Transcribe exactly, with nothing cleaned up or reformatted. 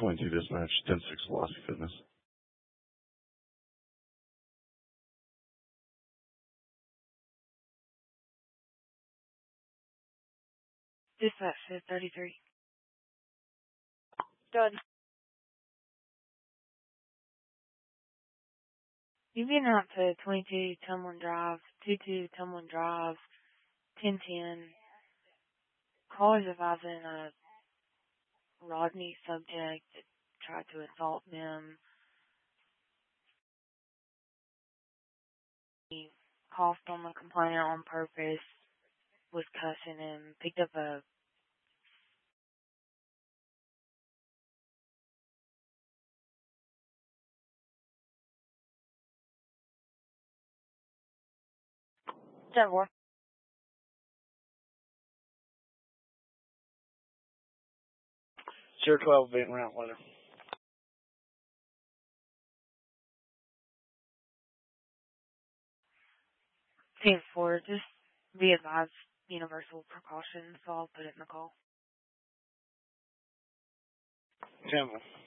twenty-two dispatch, ten six Velocity Fitness. Dispatch fifth thirty-three. Done. You've been out to twenty-two Tumlin Drive, twenty-two Tumlin Drive, ten ten. Callers advising a Rodney subject that tried to assault them. He coughed on the complainant on purpose, was cussing him, picked up a Trevor. Sierra twelve, Vent Route Letter. ten four, just be advised, universal precautions, so I'll put it in the call. ten one.